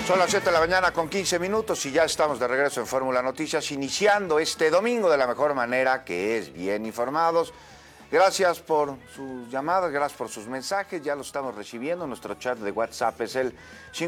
Son las 7 de la mañana con 15 minutos y ya estamos de regreso en Fórmula Noticias, iniciando este domingo de la mejor manera, que es bien informados. Gracias por sus llamadas, gracias por sus mensajes, ya los estamos recibiendo. Nuestro chat de WhatsApp es el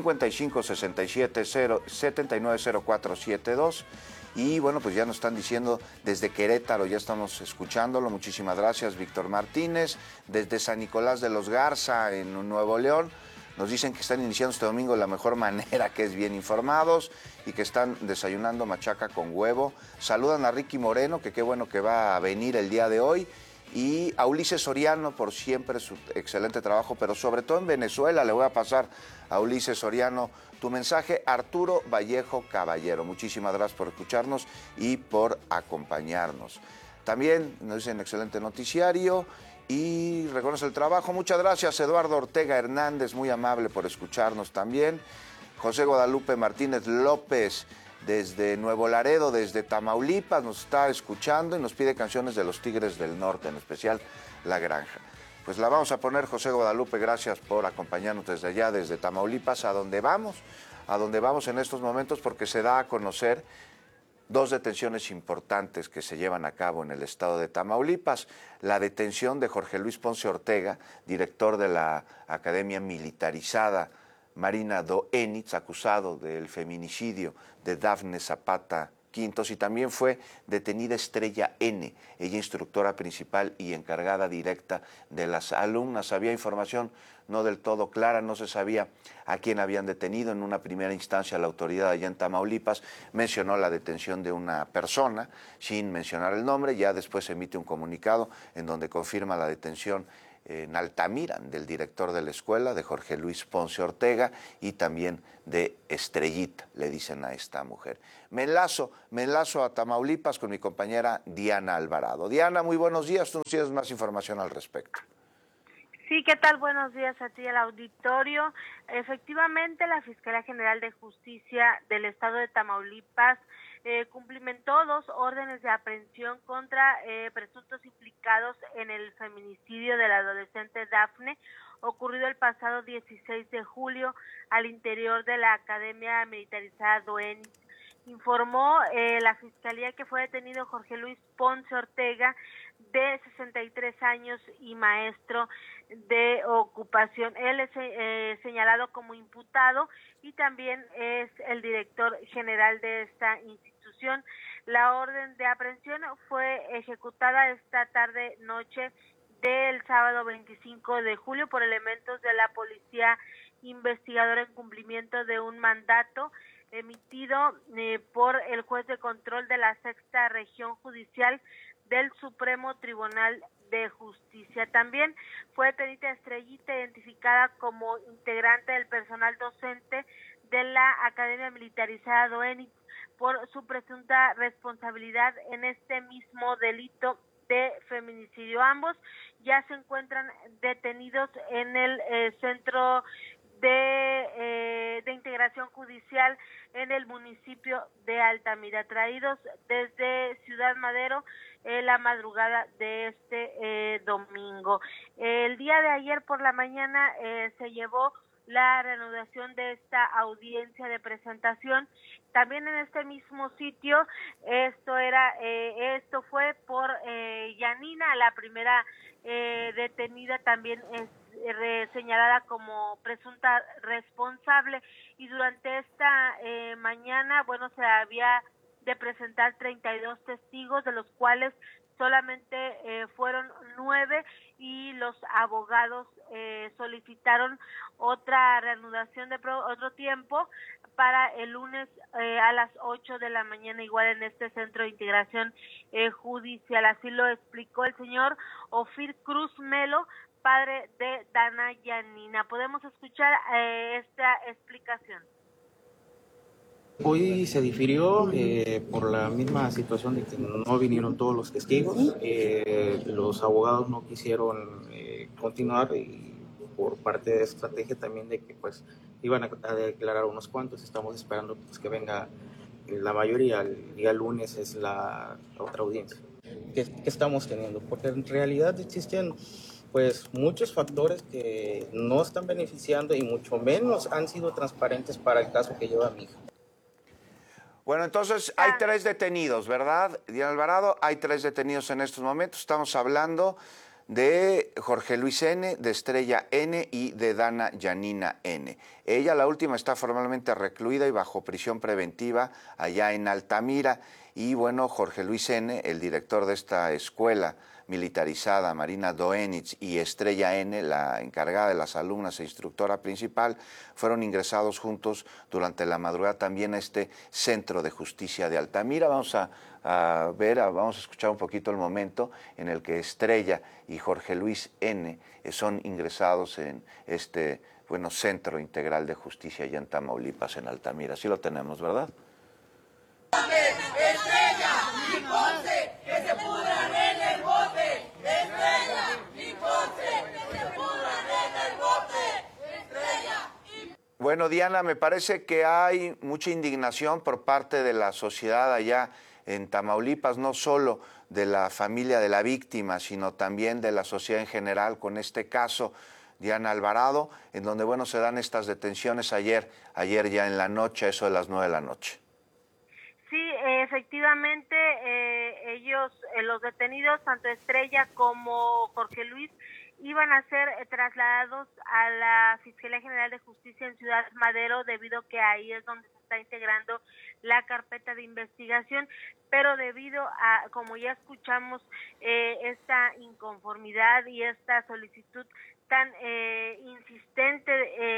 5567-790472. Y bueno, pues ya nos están diciendo desde Querétaro, ya estamos escuchándolo. Muchísimas gracias, Víctor Martínez. Desde San Nicolás de los Garza, en Nuevo León, nos dicen que están iniciando este domingo de la mejor manera, que es bien informados, y que están desayunando machaca con huevo. Saludan a Ricky Moreno, que qué bueno que va a venir el día de hoy. Y a Ulises Soriano por siempre su excelente trabajo, pero sobre todo en Venezuela. Le voy a pasar a Ulises Soriano tu mensaje. Arturo Vallejo Caballero, muchísimas gracias por escucharnos y por acompañarnos. También nos dicen excelente noticiario y reconoce el trabajo. Muchas gracias, Eduardo Ortega Hernández, muy amable por escucharnos también. José Guadalupe Martínez López, desde Nuevo Laredo, desde Tamaulipas, nos está escuchando y nos pide canciones de los Tigres del Norte, en especial La Granja. Pues la vamos a poner, José Guadalupe, gracias por acompañarnos desde allá, desde Tamaulipas, a donde vamos en estos momentos, porque se da a conocer dos detenciones importantes que se llevan a cabo en el estado de Tamaulipas. La detención de Jorge Luis Ponce Ortega, director de la Academia Militarizada Marina Doenitz, acusado del feminicidio de Dafne Zapata Quintos, y también fue detenida Estrella N., ella instructora principal y encargada directa de las alumnas. Había información no del todo clara, no se sabía a quién habían detenido. En una primera instancia la autoridad allá en Tamaulipas mencionó la detención de una persona sin mencionar el nombre, ya después emite un comunicado en donde confirma la detención en Altamira del director de la escuela, de Jorge Luis Ponce Ortega, y también de Estrellita, le dicen a esta mujer. Me enlazo a Tamaulipas con mi compañera Diana Alvarado. Diana, muy buenos días, tú nos tienes más información al respecto. Sí, ¿qué tal? Buenos días a ti, al auditorio. Efectivamente, la Fiscalía General de Justicia del Estado de Tamaulipas cumplimentó 2 órdenes de aprehensión contra presuntos implicados en el feminicidio de la adolescente Dafne, ocurrido el pasado 16 de julio al interior de la Academia Militarizada Doenitz. Informó la Fiscalía que fue detenido Jorge Luis Ponce Ortega, de 63 años y maestro de ocupación. Él es señalado como imputado y también es el director general de esta institución. La orden de aprehensión fue ejecutada esta tarde-noche del sábado 25 de julio por elementos de la Policía Investigadora en cumplimiento de un mandato emitido por el juez de control de la Sexta Región Judicial del Supremo Tribunal de Justicia. También fue detenida Estrellita, identificada como integrante del personal docente de la Academia Militarizada Doenitz, por su presunta responsabilidad en este mismo delito de feminicidio. Ambos ya se encuentran detenidos en el centro de integración judicial en el municipio de Altamira, traídos desde Ciudad Madero la madrugada de este domingo. El día de ayer por la mañana se llevó la reanudación de esta audiencia de presentación, también en este mismo sitio. Esto fue por Yanina, la primera detenida, también es señalada como presunta responsable, y durante esta mañana, se había de presentar 32 testigos, de los cuales solamente fueron 9, y los abogados solicitaron otra reanudación de otro tiempo para el lunes a las 8 de la mañana, igual en este centro de integración judicial. Así lo explicó el señor Ofir Cruz Melo, padre de Dana Yanina. Podemos escuchar esta explicación. Hoy se difirió por la misma situación de que no vinieron todos los testigos. Los abogados no quisieron continuar, y por parte de estrategia también de que pues iban a declarar unos cuantos. Estamos esperando pues que venga la mayoría. El día lunes es la otra audiencia que estamos teniendo, porque en realidad existen pues muchos factores que no están beneficiando y mucho menos han sido transparentes para el caso que lleva mi hija. Bueno, entonces hay 3 detenidos, ¿verdad, Diana Alvarado? Hay 3 detenidos en estos momentos. Estamos hablando de Jorge Luis N., de Estrella N. y de Dana Yanina N. Ella, la última, está formalmente recluida y bajo prisión preventiva allá en Altamira. Y bueno, Jorge Luis N., el director de esta escuela militarizada, Marina Doenitz, y Estrella N., la encargada de las alumnas e instructora principal, fueron ingresados juntos durante la madrugada también a este Centro de Justicia de Altamira. Vamos a escuchar un poquito el momento en el que Estrella y Jorge Luis N. son ingresados en este Centro Integral de Justicia allá en Tamaulipas, en Altamira. Así lo tenemos, ¿verdad? Estrella, ni Ponce, que se pudran en el bote. Estrella, ni Ponce, que se pudran en el bote. Estrella. Bueno, Diana, me parece que hay mucha indignación por parte de la sociedad allá en Tamaulipas, no solo de la familia de la víctima, sino también de la sociedad en general con este caso, Diana Alvarado, en donde, bueno, se dan estas detenciones ayer ya en la noche, eso de las 9 de la noche. Sí, efectivamente, ellos, los detenidos, tanto Estrella como Jorge Luis, iban a ser trasladados a la Fiscalía General de Justicia en Ciudad Madero, debido a que ahí es donde se está integrando la carpeta de investigación, pero debido a, como ya escuchamos, esta inconformidad y esta solicitud tan insistente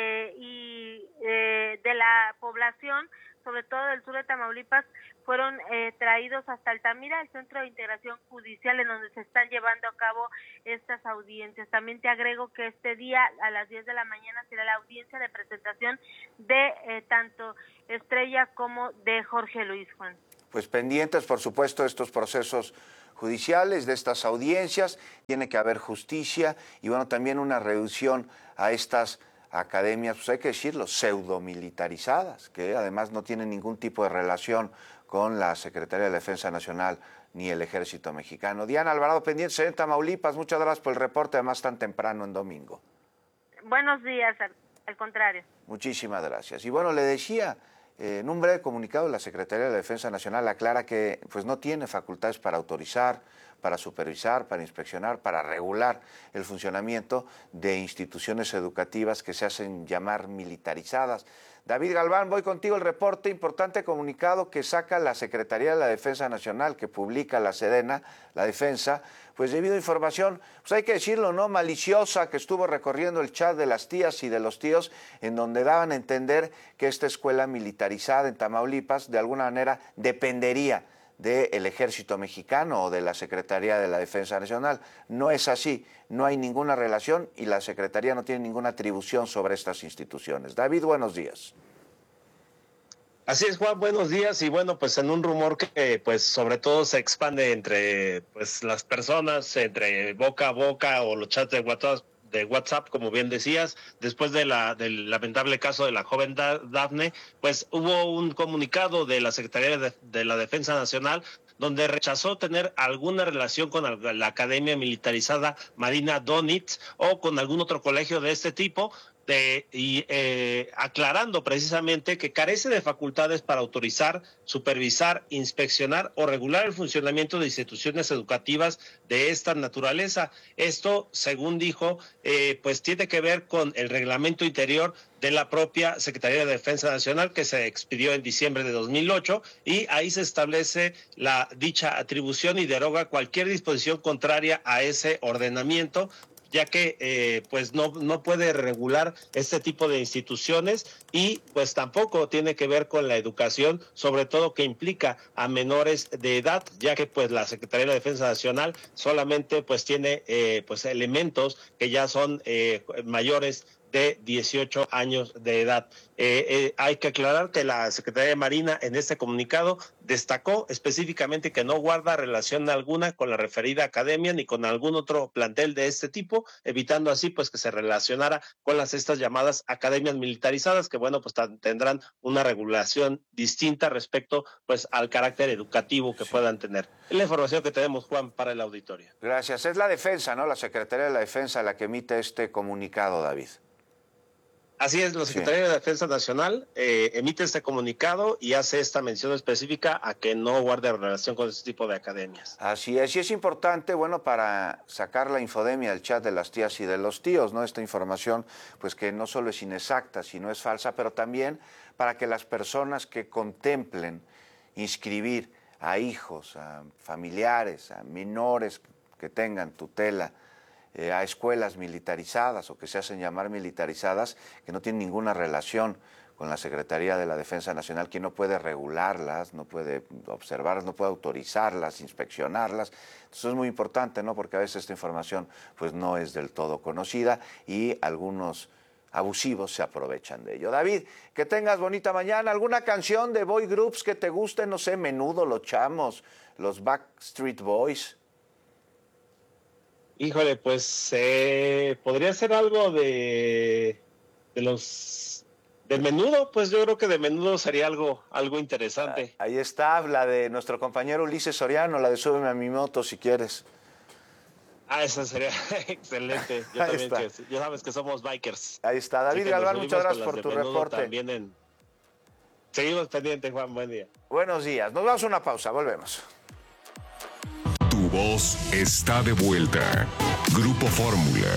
de la población, sobre todo del sur de Tamaulipas, fueron traídos hasta Altamira, el Centro de Integración Judicial, en donde se están llevando a cabo estas audiencias. También te agrego que este día, a las 10 de la mañana, será la audiencia de presentación de tanto Estrella como de Jorge Luis, Juan. Pues pendientes, por supuesto, de estos procesos judiciales, de estas audiencias, tiene que haber justicia y, bueno, también una reducción a estas academias, pues hay que decirlo, pseudomilitarizadas, que además no tienen ningún tipo de relación con la Secretaría de Defensa Nacional ni el Ejército Mexicano. Diana Alvarado, pendientes en Tamaulipas, muchas gracias por el reporte, además tan temprano en domingo. Buenos días, al contrario. Muchísimas gracias. Y bueno, le decía, en un breve comunicado la Secretaría de Defensa Nacional aclara que pues no tiene facultades para autorizar, para supervisar, para inspeccionar, para regular el funcionamiento de instituciones educativas que se hacen llamar militarizadas. David Galván, voy contigo, el reporte, importante comunicado que saca la Secretaría de la Defensa Nacional, que publica la Sedena, la Defensa, pues debido a información, pues hay que decirlo, ¿no?, maliciosa, que estuvo recorriendo el chat de las tías y de los tíos, en donde daban a entender que esta escuela militarizada en Tamaulipas, de alguna manera, dependería del Ejército Mexicano o de la Secretaría de la Defensa Nacional. No es así, no hay ninguna relación y la Secretaría no tiene ninguna atribución sobre estas instituciones. David, buenos días. Así es, Juan, buenos días. Y bueno, pues en un rumor que pues sobre todo se expande entre pues las personas, entre boca a boca o los chats de WhatsApp, como bien decías, después del lamentable caso de la joven Dafne, pues hubo un comunicado de la Secretaría de la Defensa Nacional donde rechazó tener alguna relación con la Academia Militarizada Marina Doenitz o con algún otro colegio de este tipo, aclarando precisamente que carece de facultades para autorizar, supervisar, inspeccionar o regular el funcionamiento de instituciones educativas de esta naturaleza. Esto, según dijo, pues tiene que ver con el reglamento interior de la propia Secretaría de Defensa Nacional, que se expidió en diciembre de 2008, y ahí se establece la dicha atribución y deroga cualquier disposición contraria a ese ordenamiento, ya que pues no puede regular este tipo de instituciones y pues tampoco tiene que ver con la educación, sobre todo que implica a menores de edad, ya que pues la Secretaría de la Defensa Nacional solamente pues tiene pues elementos que ya son mayores de 18 años de edad. Hay que aclarar que la Secretaría de Marina en este comunicado destacó específicamente que no guarda relación alguna con la referida academia ni con algún otro plantel de este tipo, evitando así pues que se relacionara con estas llamadas academias militarizadas, que bueno, pues tendrán una regulación distinta respecto pues al carácter educativo que puedan tener. Es la información que tenemos, Juan, para el auditorio. Gracias. Es la Defensa, ¿no? La Secretaría de la Defensa la que emite este comunicado, David. Así es, la Secretaría de Defensa Nacional emite este comunicado y hace esta mención específica a que no guarde relación con este tipo de academias. Así es, y es importante, bueno, para sacar la infodemia del chat de las tías y de los tíos, ¿no? Esta información, pues que no solo es inexacta, sino es falsa, pero también para que las personas que contemplen inscribir a hijos, a familiares, a menores que tengan tutela, a escuelas militarizadas o que se hacen llamar militarizadas, que no tienen ninguna relación con la Secretaría de la Defensa Nacional, que no puede regularlas, no puede observarlas, no puede autorizarlas, inspeccionarlas. Entonces es muy importante, ¿no? Porque a veces esta información pues no es del todo conocida y algunos abusivos se aprovechan de ello. David, que tengas bonita mañana. ¿Alguna canción de boy groups que te guste? No sé, Menudo, Los Chamos, los Backstreet Boys. Híjole, pues podría ser algo de los del Menudo, pues yo creo que de Menudo sería algo interesante. Ahí está, la de nuestro compañero Ulises Soriano, la de Súbeme a mi moto si quieres. Esa sería excelente. Yo también, ya sabes que somos bikers. Ahí está, David Galván, muchas gracias por tu reporte. Seguimos pendientes, Juan, buen día. Buenos días, nos vamos a una pausa, volvemos. Tu voz está de vuelta. Grupo Fórmula.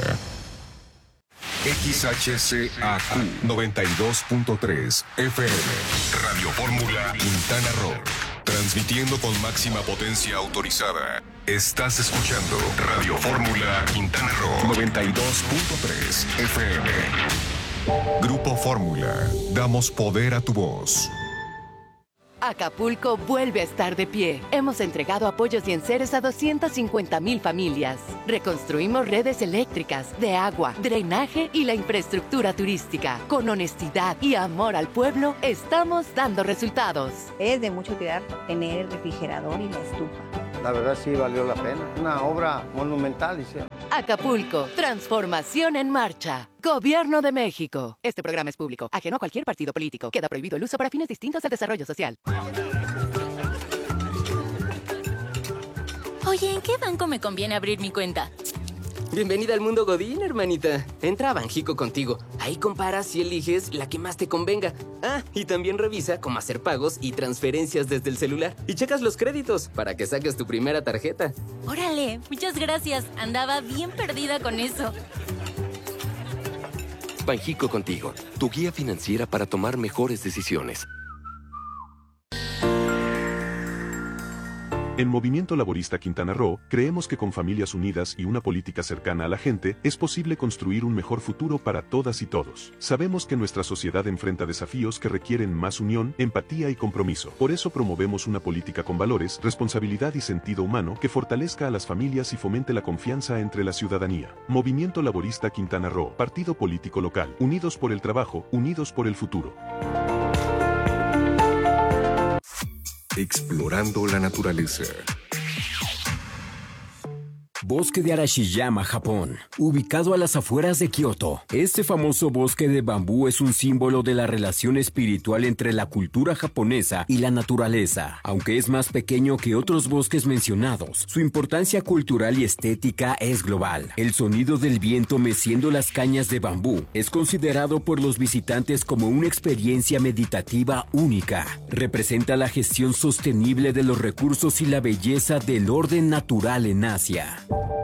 XHCAQ 92.3 FM. Radio Fórmula Quintana Roo. Transmitiendo con máxima potencia autorizada. Estás escuchando Radio Fórmula Quintana Roo 92.3 FM. Grupo Fórmula. Damos poder a tu voz. Acapulco vuelve a estar de pie. Hemos entregado apoyos y enseres a 250,000 familias. Reconstruimos redes eléctricas, de agua, drenaje y la infraestructura turística. Con honestidad y amor al pueblo, estamos dando resultados. Es de mucha utilidad tener el refrigerador y la estufa. La verdad sí valió la pena. Una obra monumental, dice. Acapulco, transformación en marcha. Gobierno de México. Este programa es público, ajeno a cualquier partido político. Queda prohibido el uso para fines distintos del desarrollo social. Oye, ¿en qué banco me conviene abrir mi cuenta? Bienvenida al mundo Godín, hermanita. Entra a Banjico contigo. Ahí comparas y eliges la que más te convenga. Y también revisa cómo hacer pagos y transferencias desde el celular. Y checas los créditos para que saques tu primera tarjeta. Órale, muchas gracias. Andaba bien perdida con eso. Banjico contigo, tu guía financiera para tomar mejores decisiones. En Movimiento Laborista Quintana Roo, creemos que con familias unidas y una política cercana a la gente, es posible construir un mejor futuro para todas y todos. Sabemos que nuestra sociedad enfrenta desafíos que requieren más unión, empatía y compromiso. Por eso promovemos una política con valores, responsabilidad y sentido humano que fortalezca a las familias y fomente la confianza entre la ciudadanía. Movimiento Laborista Quintana Roo, partido político local, unidos por el trabajo, unidos por el futuro. Explorando la naturaleza. Bosque de Arashiyama, Japón, ubicado a las afueras de Kioto. Este famoso bosque de bambú es un símbolo de la relación espiritual entre la cultura japonesa y la naturaleza. Aunque es más pequeño que otros bosques mencionados, su importancia cultural y estética es global. El sonido del viento meciendo las cañas de bambú es considerado por los visitantes como una experiencia meditativa única. Representa la gestión sostenible de los recursos y la belleza del orden natural en Asia.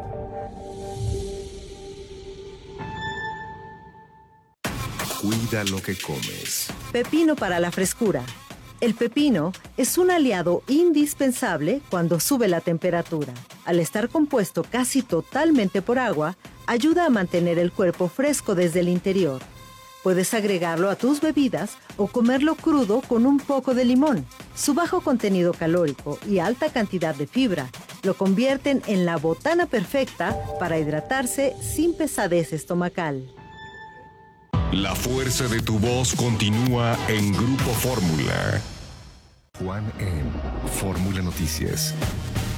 Cuida lo que comes. Pepino para la frescura. El pepino es un aliado indispensable cuando sube la temperatura. Al estar compuesto casi totalmente por agua, ayuda a mantener el cuerpo fresco desde el interior. Puedes agregarlo a tus bebidas o comerlo crudo con un poco de limón. Su bajo contenido calórico y alta cantidad de fibra lo convierten en la botana perfecta para hidratarse sin pesadez estomacal. La fuerza de tu voz continúa en Grupo Fórmula. Juan en Fórmula Noticias.